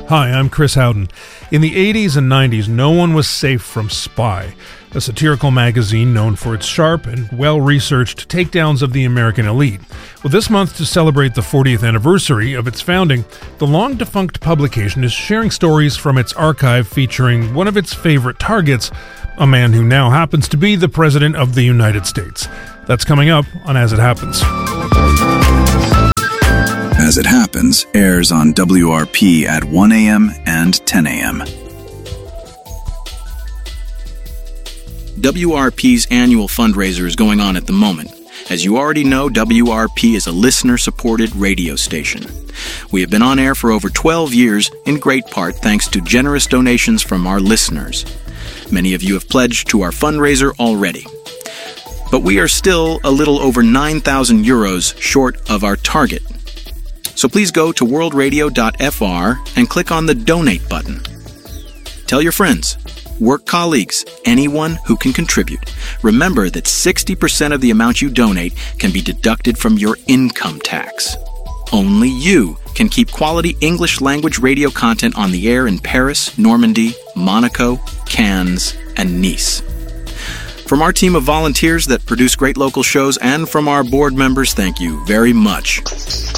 Hi, I'm Chris Howden. In the 80s and 90s, no one was safe from Spy, a satirical magazine known for its sharp and well-researched takedowns of the American elite. Well, this month, to celebrate the 40th anniversary of its founding, the long-defunct publication is sharing stories from its archive featuring one of its favorite targets, a man who now happens to be the President of the United States. That's coming up on As It Happens. As It Happens airs on WRP at 1 a.m. and 10 a.m. WRP's annual fundraiser is going on at the moment. As you already know, WRP is a listener-supported radio station. We have been on air for over 12 years, in great part thanks to generous donations from our listeners. Many of you have pledged to our fundraiser already. But we are still a little over 9,000 euros short of our target. So please go to worldradio.fr and click on the Donate button. Tell your friends, work colleagues, anyone who can contribute. Remember that 60% of the amount you donate can be deducted from your income tax. Only you can keep quality English language radio content on the air in Paris, Normandy, Monaco, Cannes, and Nice. From our team of volunteers that produce great local shows and from our board members, thank you very much.